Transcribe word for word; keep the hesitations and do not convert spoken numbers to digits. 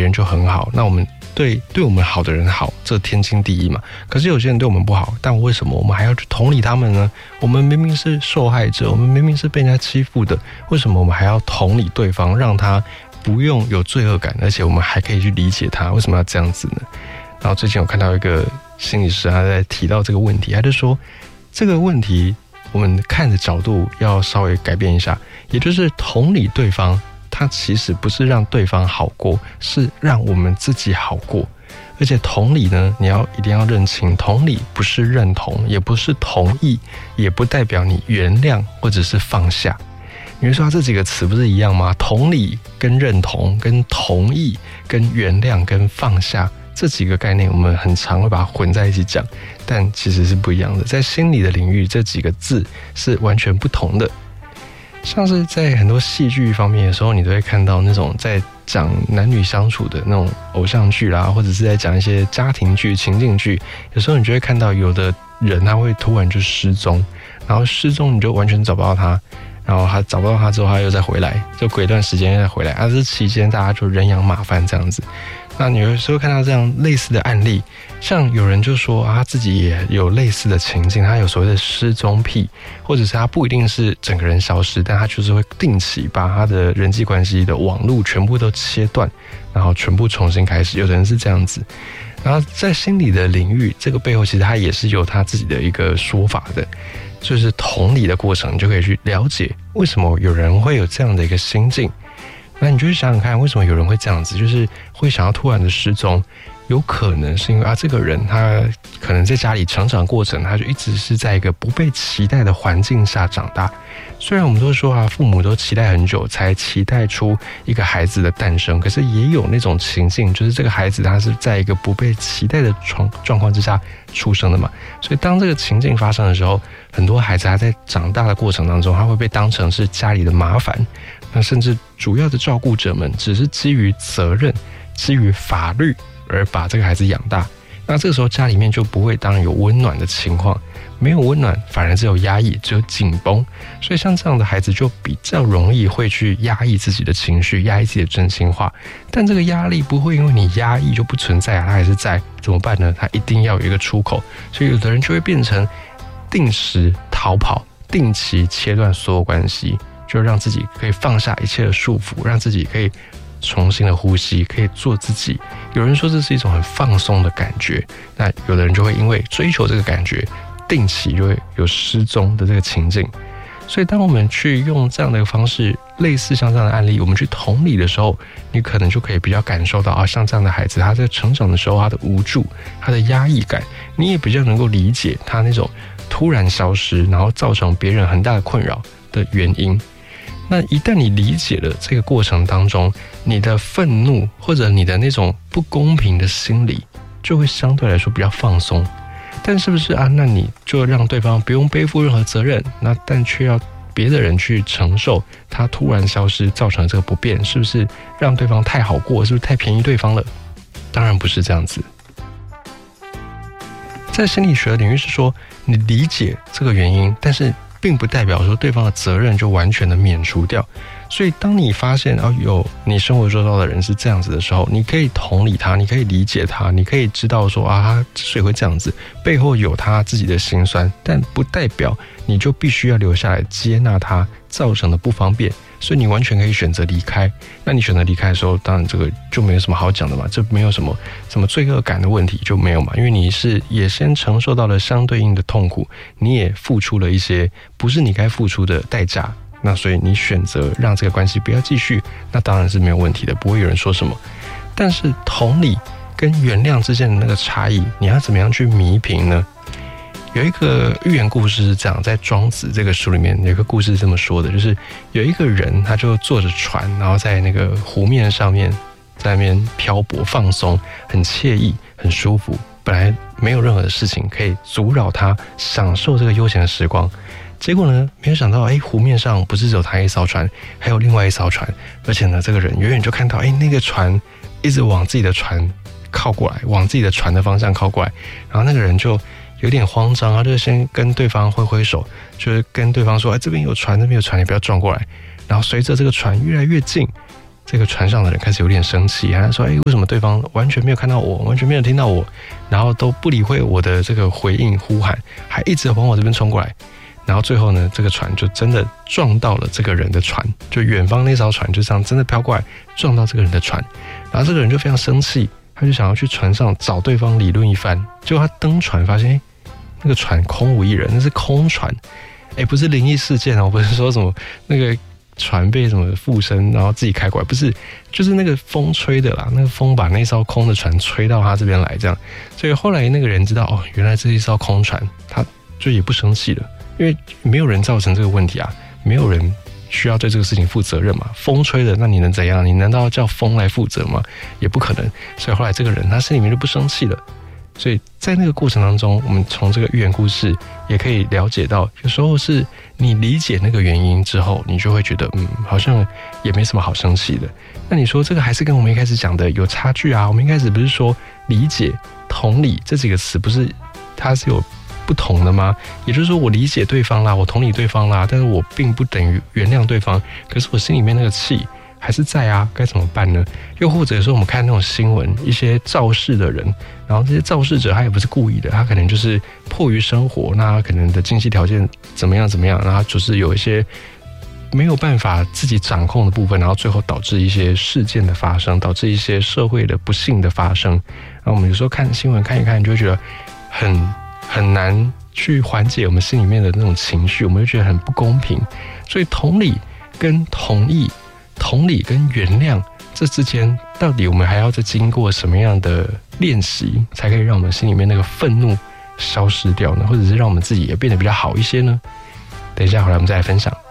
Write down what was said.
人就很好，那我们对对我们好的人好，这天经地义嘛。可是有些人对我们不好，但为什么我们还要去同理他们呢？我们明明是受害者，我们明明是被人家欺负的，为什么我们还要同理对方，让他不用有罪恶感，而且我们还可以去理解他？为什么要这样子呢？然后最近我看到一个心理师他在提到这个问题，他就说这个问题我们看的角度要稍微改变一下，也就是同理对方，它其实不是让对方好过，是让我们自己好过。而且同理呢，你要一定要认清，同理不是认同，也不是同意，也不代表你原谅或者是放下。你会说这几个词不是一样吗？同理跟认同跟同意跟原谅跟放下这几个概念，我们很常会把它混在一起讲，但其实是不一样的。在心理的领域，这几个字是完全不同的。像是在很多戏剧方面的时候，你都会看到那种在讲男女相处的那种偶像剧啦，或者是在讲一些家庭剧、情境剧，有时候你就会看到有的人他会突然就失踪，然后失踪你就完全找不到他，然后他找不到他之后他又再回来，就隔一段时间又再回来，啊，这期间大家就人仰马翻这样子。那你有时候看到这样类似的案例，像有人就说啊，他自己也有类似的情境，他有所谓的失踪癖，或者是他不一定是整个人消失，但他就是会定期把他的人际关系的网路全部都切断，然后全部重新开始。有的人是这样子，然后在心理的领域，这个背后其实他也是有他自己的一个说法的，就是同理的过程，你就可以去了解为什么有人会有这样的一个心境。那你就去想想看，为什么有人会这样子，就是会想要突然的失踪？有可能是因为啊，这个人他可能在家里成长过程，他就一直是在一个不被期待的环境下长大。虽然我们都说啊，父母都期待很久才期待出一个孩子的诞生，可是也有那种情境，就是这个孩子他是在一个不被期待的状状况之下出生的嘛。所以当这个情境发生的时候，很多孩子他在长大的过程当中，他会被当成是家里的麻烦。那甚至主要的照顾者们只是基于责任、基于法律而把这个孩子养大，那这个时候家里面就不会当然有温暖的情况，没有温暖反而只有压抑，只有紧绷。所以像这样的孩子就比较容易会去压抑自己的情绪，压抑自己的真心话。但这个压力不会因为你压抑就不存在啊，它还是在，怎么办呢？他一定要有一个出口。所以有的人就会变成定时逃跑，定期切断所有关系，就让自己可以放下一切的束缚，让自己可以重新的呼吸，可以做自己。有人说这是一种很放松的感觉，那有的人就会因为追求这个感觉，定期就会有失踪的这个情境。所以当我们去用这样的一个方式，类似像这样的案例，我们去同理的时候，你可能就可以比较感受到啊，像这样的孩子他在成长的时候他的无助，他的压抑感，你也比较能够理解他那种突然消失，然后造成别人很大的困扰的原因。那一旦你理解了这个过程当中，你的愤怒或者你的那种不公平的心理就会相对来说比较放松。但是不是啊？那你就让对方不用背负任何责任，那但却要别的人去承受他突然消失造成的这个不便，是不是让对方太好过？是不是太便宜对方了？当然不是这样子。在心理学的领域是说，你理解这个原因，但是并不代表说对方的责任就完全的免除掉。所以当你发现哦，有你生活周遭的人是这样子的时候，你可以同理他，你可以理解他，你可以知道说啊，他之所以会这样子，背后有他自己的辛酸，但不代表你就必须要留下来接纳他造成的不方便。所以你完全可以选择离开。那你选择离开的时候，当然这个就没有什么好讲的嘛，这没有什么什么罪恶感的问题就没有嘛，因为你是也先承受到了相对应的痛苦，你也付出了一些不是你该付出的代价。那所以你选择让这个关系不要继续，那当然是没有问题的，不会有人说什么。但是同理跟原谅之间的那个差异，你要怎么样去弥平呢？有一个寓言故事是这样，在《庄子》这个书里面有一个故事是这么说的，就是有一个人他就坐着船，然后在那个湖面上面在那边漂泊放松，很惬意很舒服，本来没有任何的事情可以阻扰他享受这个悠闲的时光。结果呢，没有想到，哎，湖面上不是只有他一艘船，还有另外一艘船，而且呢，这个人远远就看到，哎，那个船一直往自己的船靠过来，往自己的船的方向靠过来，然后那个人就有点慌张啊，就先跟对方挥挥手，就是跟对方说，哎，这边有船，这边有船，你不要撞过来。然后随着这个船越来越近， 这个船上的人开始有点生气，他说：“哎，为什么对方完全没有看到我，完全没有听到我，然后都不理会我的这个回应呼喊，还一直往我这边冲过来？”然后最后呢，这个船就真的撞到了这个人的船，就远方那艘船就这样真的飘过来撞到这个人的船，然后这个人就非常生气，他就想要去船上找对方理论一番。结果他登船发现，哎，那个船空无一人，那是空船，哎，不是灵异事件哦，不是说什么那个船被什么附身，然后自己开过来，不是，就是那个风吹的啦，那个风把那艘空的船吹到他这边来，这样。所以后来那个人知道，哦，原来这是一艘空船，他就也不生气了。因为没有人造成这个问题啊，没有人需要对这个事情负责任嘛。风吹的，那你能怎样？你难道要叫风来负责吗？也不可能。所以后来这个人他心里面就不生气了。所以在那个过程当中，我们从这个寓言故事也可以了解到，有时候是你理解那个原因之后，你就会觉得，嗯，好像也没什么好生气的。那你说这个还是跟我们一开始讲的有差距啊？我们一开始不是说理解、同理这几个词，不是它是有不同的吗？也就是说，我理解对方啦，我同理对方啦，但是我并不等于原谅对方。可是我心里面那个气还是在啊，该怎么办呢？又或者说，我们看那种新闻，一些肇事的人，然后这些肇事者他也不是故意的，他可能就是迫于生活，那他可能的经济条件怎么样怎么样，然后就是有一些没有办法自己掌控的部分，然后最后导致一些事件的发生，导致一些社会的不幸的发生。然后我们有时候看新闻看一看，就会觉得很。很难去缓解我们心里面的那种情绪，我们就觉得很不公平。所以同理跟同意、同理跟原谅这之间，到底我们还要再经过什么样的练习，才可以让我们心里面那个愤怒消失掉呢？或者是让我们自己也变得比较好一些呢？等一下回来我们再来分享。